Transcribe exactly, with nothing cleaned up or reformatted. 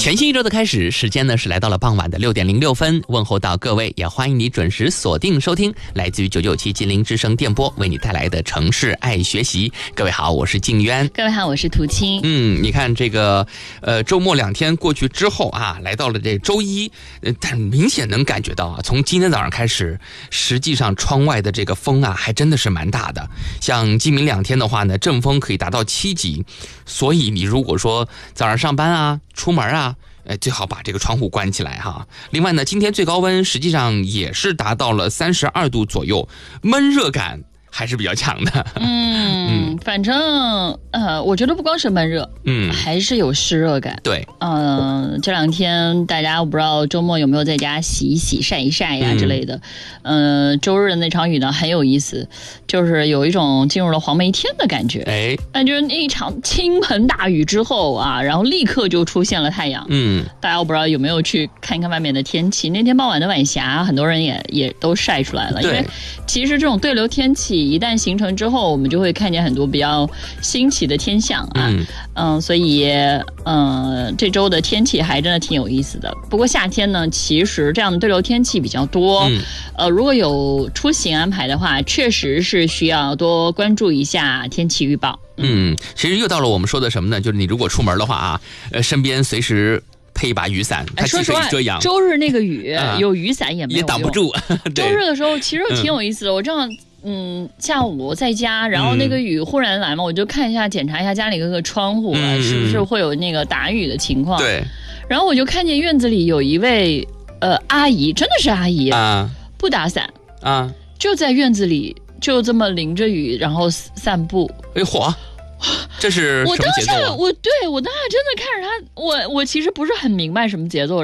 全新一周的开始，时间呢是来到了傍晚的六点零六分，问候到各位，也欢迎你准时锁定收听来自于九九七吉林之声电波为你带来的城市爱学习。各位好，我是静渊。 各位好，我是涂青。 嗯，你看这个呃周末两天过去之后啊，来到了这周一，呃但明显能感觉到啊，从今天早上开始，实际上窗外的这个风啊，还真的是蛮大的。像今明两天的话呢，阵风可以达到七级，所以你如果说早上上班啊、出门啊，哎，最好把这个窗户关起来哈。另外呢，今天最高温实际上也是达到了三十二度左右，闷热感还是比较强的。 嗯，嗯反正呃，我觉得不光是闷热， 嗯， 还是有湿热感。 对， 嗯、呃，这两天大家我不知道周末有没有在家洗一洗、晒一晒呀之类的。嗯、呃，周日的那场雨呢很有意思，就是有一种进入了黄梅天的感觉。 哎， 感觉那一场倾盆大雨之后啊，然后立刻就出现了太阳。 嗯， 大家我不知道有没有去看一看外面的天气。那天傍晚的晚霞，很多人也也都晒出来了。因为其实这种对流天气一旦形成之后，我们就会看见很多比较新奇的天象啊。嗯，嗯所以嗯，这周的天气还真的挺有意思的。不过夏天呢，其实这样的对流天气比较多。嗯，呃，如果有出行安排的话，确实是需要多关注一下天气预报。 嗯，其实又到了我们说的什么呢？就是你如果出门的话啊，呃，身边随时配一把雨伞，它既可以遮阳。 周日那个雨，有雨伞也没有也挡不住。 周日的时候其实挺有意思的，嗯、我正好嗯下午在家，然后那个雨忽然来嘛，嗯、我就看一下检查一下家里各个窗户了，嗯、是不是会有那个打雨的情况。 对， 然后我就看见院子里有一位呃阿姨，真的是阿姨啊，不打伞啊，就在院子里就这么淋着雨，然后散步。 哎嚯！这是什么节奏啊？ 我当下，我对我当下真的看着他，我我其实不是很明白什么节奏。